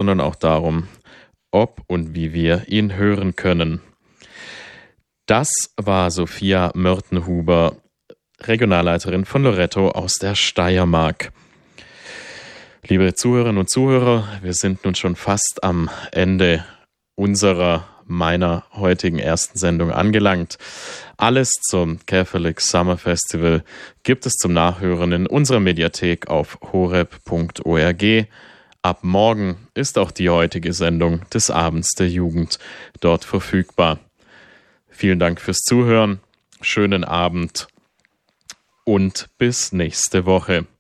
sondern auch darum, ob und wie wir ihn hören können. Das war Sophia Mörtenhuber, Regionalleiterin von Loretto aus der Steiermark. Liebe Zuhörerinnen und Zuhörer, wir sind nun schon fast am Ende meiner heutigen ersten Sendung angelangt. Alles zum Catholic Summer Festival gibt es zum Nachhören in unserer Mediathek auf horeb.org. Ab morgen ist auch die heutige Sendung des Abends der Jugend dort verfügbar. Vielen Dank fürs Zuhören, schönen Abend und bis nächste Woche.